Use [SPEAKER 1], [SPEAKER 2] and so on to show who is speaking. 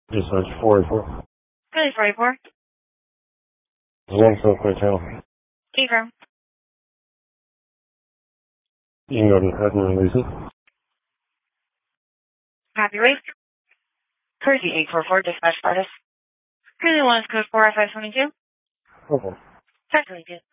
[SPEAKER 1] Dispatch 484.
[SPEAKER 2] Really 44.
[SPEAKER 1] One so quick channel.
[SPEAKER 2] Confirm.
[SPEAKER 1] You can go ahead and release it.
[SPEAKER 2] Copy rate. Courtesy 844, dispatch status. Cruising 1 code 40522.
[SPEAKER 1] Okay.
[SPEAKER 2] Check 22.